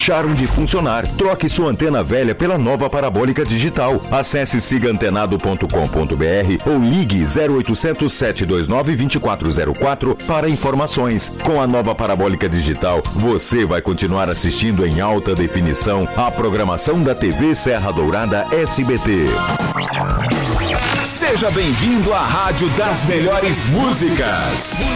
deixaram de funcionar. Troque sua antena velha pela nova parabólica digital. Acesse sigaantenado.com.br ou ligue 0800 729 2404 para informações. Com a nova parabólica digital, você vai continuar assistindo em alta definição a programação da TV Serra Dourada SBT. Seja bem-vindo à Rádio das Melhores Músicas.